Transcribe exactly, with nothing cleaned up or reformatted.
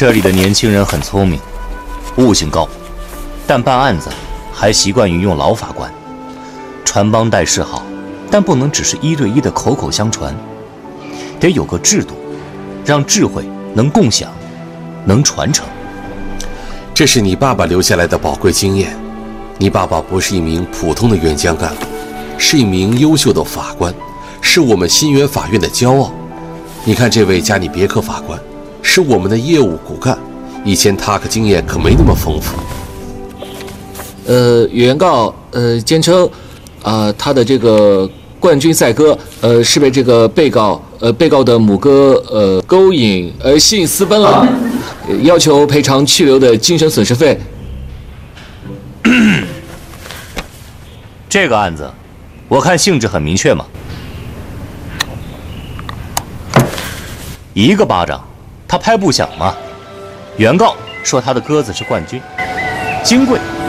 这里的年轻人很聪明，悟性高，但办案子还习惯于用老法官。传帮带是好，但不能只是一对一的口口相传，得有个制度，让智慧能共享，能传承。 这是你爸爸留下来的宝贵经验。你爸爸不是一名普通的援疆干部，是一名优秀的法官，是我们新源法院的骄傲。你看这位加里别克法官，是我们的业务骨干，以前他可经验可没那么丰富。 呃，原告呃坚称，啊、呃，他的这个冠军赛鸽，呃，是被这个被告呃被告的母鸽呃勾引而吸引私奔了，要求赔偿去留的精神损失费。 这个案子，我看性质很明确嘛。一个巴掌，他拍不响嘛。原告说他的鸽子是冠军，金贵